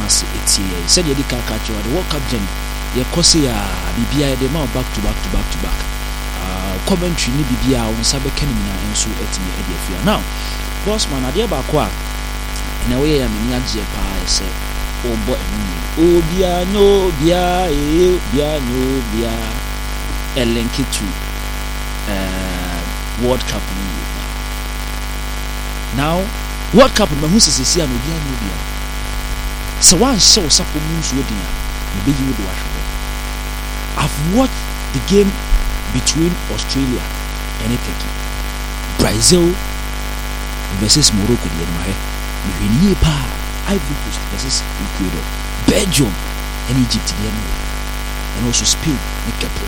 ase etie said ye di kan catch the World Cup journey ye kose ya bibia de ma back to back commentary ni bibia on sabe kan nyina enso etime e de afia now Bossman ade ba ko a na we ya me nya je pa ese obo enu obia no bia bia elenki to World Cup ni now World Cup me hu sisi an obia no bia so one show sapo mu so dia me be you do ahwe I've watched the game between Australia and Turkey, Brazil versus Morocco. Ivory Coast versus Ecuador, Belgium and Egypt, and also Spain.